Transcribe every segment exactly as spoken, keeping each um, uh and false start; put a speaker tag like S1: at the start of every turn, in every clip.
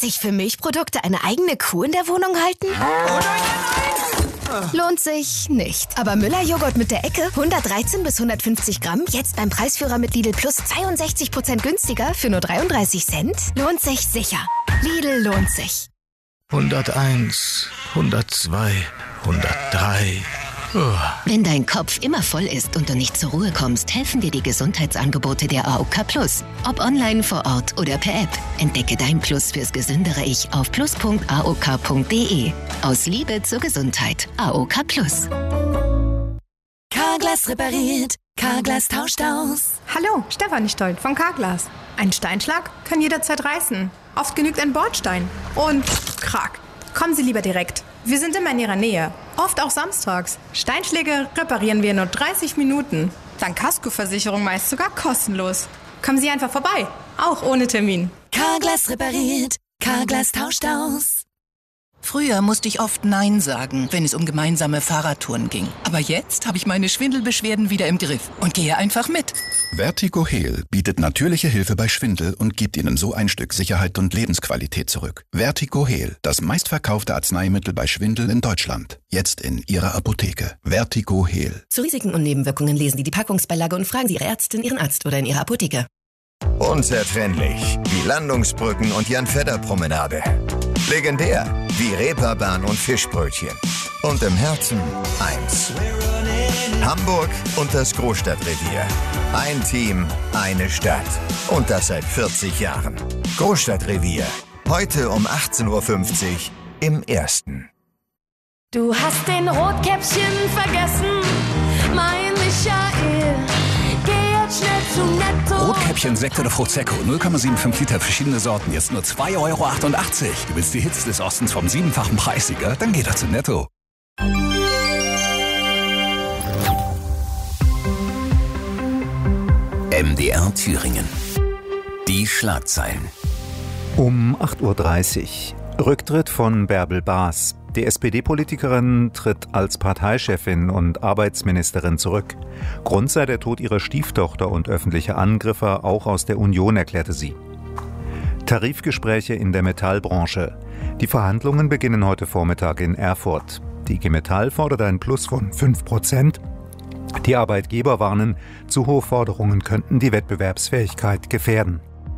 S1: sich für Milchprodukte eine eigene Kuh in der Wohnung halten? Lohnt sich nicht. Aber Müller-Joghurt mit der Ecke, hundertdreizehn bis hundertfünfzig Gramm, jetzt beim Preisführer mit Lidl Plus zweiundsechzig Prozent günstiger für nur dreiunddreißig Cent? Lohnt sich sicher. Lidl lohnt sich.
S2: hunderteins, hundertzwei, hundertdrei. Oh.
S3: Wenn dein Kopf immer voll ist und du nicht zur Ruhe kommst, helfen dir die Gesundheitsangebote der A O K Plus. Ob online, vor Ort oder per App. Entdecke dein Plus fürs gesündere Ich auf plus punkt a o k punkt d e. Aus Liebe zur Gesundheit. A O K Plus.
S4: Carglass repariert. Carglass tauscht aus.
S5: Hallo, Stefanie Stolt von Carglass. Ein Steinschlag kann jederzeit reißen. Oft genügt ein Bordstein. Und krack. Kommen Sie lieber direkt. Wir sind immer in Ihrer Nähe. Oft auch samstags. Steinschläge reparieren wir in nur dreißig Minuten. Dank Kaskoversicherung meist sogar kostenlos. Kommen Sie einfach vorbei. Auch ohne Termin.
S4: Carglass repariert. Carglass tauscht aus.
S6: Früher musste ich oft Nein sagen, wenn es um gemeinsame Fahrradtouren ging. Aber jetzt habe ich meine Schwindelbeschwerden wieder im Griff und gehe einfach mit.
S7: Vertigo Heal bietet natürliche Hilfe bei Schwindel und gibt Ihnen so ein Stück Sicherheit und Lebensqualität zurück. Vertigo Heal, das meistverkaufte Arzneimittel bei Schwindel in Deutschland. Jetzt in Ihrer Apotheke. Vertigo Heal.
S8: Zu Risiken und Nebenwirkungen lesen Sie die Packungsbeilage und fragen Sie Ihre Ärztin, Ihren Arzt oder in Ihrer Apotheke.
S9: Unzertrennlich wie Landungsbrücken und Jan-Fedder-Promenade. Legendär wie Reeperbahn und Fischbrötchen. Und im Herzen eins. Hamburg und das Großstadtrevier. Ein Team, eine Stadt. Und das seit vierzig Jahren. Großstadtrevier. Heute um achtzehn Uhr fünfzig im Ersten.
S10: Du hast den Rotkäppchen vergessen, mein Michael. Geh jetzt schnell zu Netto.
S11: Rotkäppchen, Sekt oder Prosecco, null Komma fünfundsiebzig Liter, verschiedene Sorten, jetzt nur zwei Euro achtundachtzig. Du willst die Hits des Ostens vom siebenfachen Preissieger? Dann geh doch zu Netto.
S12: M D R Thüringen. Die Schlagzeilen.
S13: Um acht Uhr dreißig. Rücktritt von Bärbel Baas. Die S P D-Politikerin tritt als Parteichefin und Arbeitsministerin zurück. Grund sei der Tod ihrer Stieftochter und öffentliche Angriffe, auch aus der Union, erklärte sie. Tarifgespräche in der Metallbranche. Die Verhandlungen beginnen heute Vormittag in Erfurt. Die I G Metall fordert ein Plus von fünf Prozent. Die Arbeitgeber warnen, zu hohe Forderungen könnten die Wettbewerbsfähigkeit gefährden.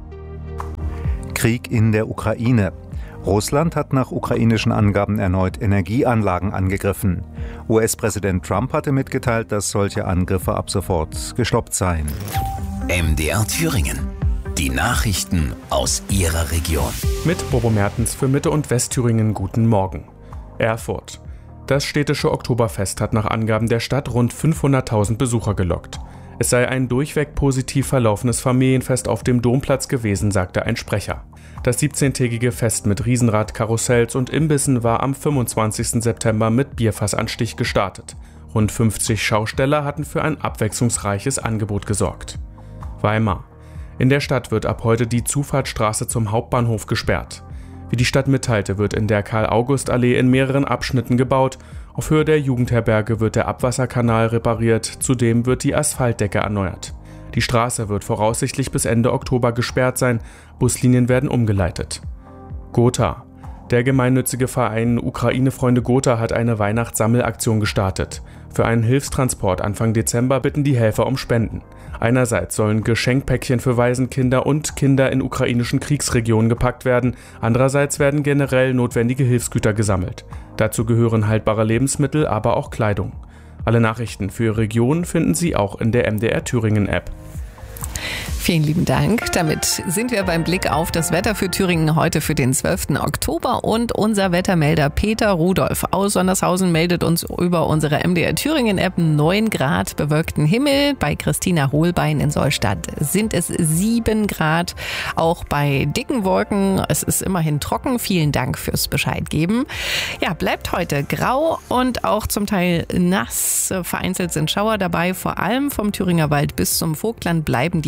S13: Krieg in der Ukraine. Russland hat nach ukrainischen Angaben erneut Energieanlagen angegriffen. U S-Präsident Trump hatte mitgeteilt, dass solche Angriffe ab sofort gestoppt seien.
S12: M D R Thüringen. Die Nachrichten aus Ihrer Region.
S14: Mit Bobo Mertens für Mitte- und Westthüringen guten Morgen. Erfurt. Das städtische Oktoberfest hat nach Angaben der Stadt rund fünfhunderttausend Besucher gelockt. Es sei ein durchweg positiv verlaufenes Familienfest auf dem Domplatz gewesen, sagte ein Sprecher. Das siebzehntägige Fest mit Riesenrad, Karussells und Imbissen war am fünfundzwanzigsten September mit Bierfassanstich gestartet. Rund fünfzig Schausteller hatten für ein abwechslungsreiches Angebot gesorgt. Weimar. In der Stadt wird ab heute die Zufahrtsstraße zum Hauptbahnhof gesperrt. Wie die Stadt mitteilte, wird in der Karl-August-Allee in mehreren Abschnitten gebaut. Auf Höhe der Jugendherberge wird der Abwasserkanal repariert, zudem wird die Asphaltdecke erneuert. Die Straße wird voraussichtlich bis Ende Oktober gesperrt sein, Buslinien werden umgeleitet. Gotha. Der gemeinnützige Verein Ukraine-Freunde Gotha hat eine Weihnachtssammelaktion gestartet. Für einen Hilfstransport Anfang Dezember bitten die Helfer um Spenden. Einerseits sollen Geschenkpäckchen für Waisenkinder und Kinder in ukrainischen Kriegsregionen gepackt werden, andererseits werden generell notwendige Hilfsgüter gesammelt. Dazu gehören haltbare Lebensmittel, aber auch Kleidung. Alle Nachrichten für Ihre Region finden Sie auch in der M D R Thüringen App.
S15: Vielen lieben Dank. Damit sind wir beim Blick auf das Wetter für Thüringen heute für den zwölften Oktober. Und unser Wettermelder Peter Rudolph aus Sondershausen meldet uns über unsere M D R Thüringen App neun Grad bewölkten Himmel. Bei Christina Hohlbein in Solstadt sind es sieben Grad. Auch bei dicken Wolken. Es ist immerhin trocken. Vielen Dank fürs Bescheid geben. Ja, bleibt heute grau und auch zum Teil nass. Vereinzelt sind Schauer dabei. Vor allem vom Thüringer Wald bis zum Vogtland bleiben die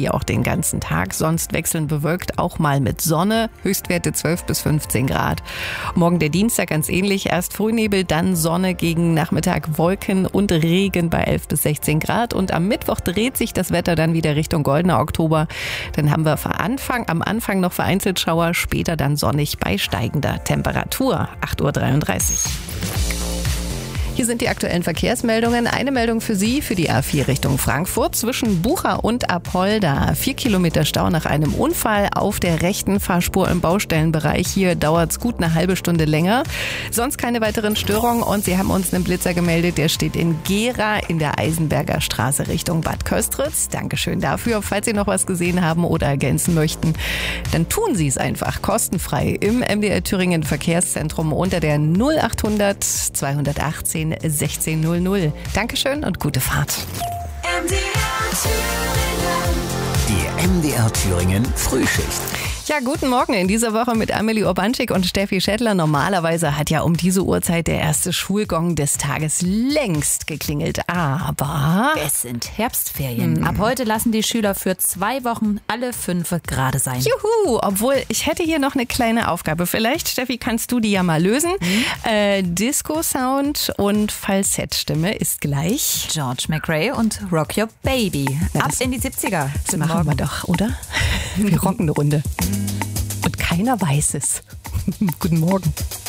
S15: hier auch den ganzen Tag. Sonst wechseln bewölkt auch mal mit Sonne. Höchstwerte zwölf bis fünfzehn Grad. Morgen der Dienstag ganz ähnlich. Erst Frühnebel, dann Sonne, gegen Nachmittag Wolken und Regen bei elf bis sechzehn Grad. Und am Mittwoch dreht sich das Wetter dann wieder Richtung goldener Oktober. Dann haben wir Anfang, am Anfang noch vereinzelt Schauer, später dann sonnig bei steigender Temperatur. acht Uhr dreiunddreißig. Hier sind die aktuellen Verkehrsmeldungen. Eine Meldung für Sie, für die A vier Richtung Frankfurt. Zwischen Bucha und Apolda. Vier Kilometer Stau nach einem Unfall auf der rechten Fahrspur im Baustellenbereich. Hier dauert es gut eine halbe Stunde länger. Sonst keine weiteren Störungen. Und Sie haben uns einen Blitzer gemeldet. Der steht in Gera in der Eisenberger Straße Richtung Bad Köstritz. Dankeschön dafür. Falls Sie noch was gesehen haben oder ergänzen möchten, dann tun Sie es einfach kostenfrei im M D R Thüringen Verkehrszentrum unter der null achthundert zweihundertachtzehn sechzehn null null. Dankeschön und gute Fahrt.
S4: M D R Thüringen.
S12: Die M D R Thüringen Frühschicht.
S15: Ja, guten Morgen in dieser Woche mit Amelie Urbanschik und Steffi Schädler. Normalerweise hat ja um diese Uhrzeit der erste Schulgong des Tages längst geklingelt. Aber
S16: es sind Herbstferien.
S15: Hm.
S16: Ab heute lassen die Schüler für zwei Wochen alle fünf gerade sein.
S15: Juhu, obwohl ich hätte hier noch eine kleine Aufgabe. Vielleicht, Steffi, kannst du die ja mal lösen. Hm. Äh, Disco-Sound und Falsettstimme ist gleich
S16: George McRae und Rock Your Baby.
S15: Ja,
S16: Ab in die siebziger.
S15: Das machen wir doch, oder? Wir rocken eine Runde. Und keiner weiß es. Guten Morgen.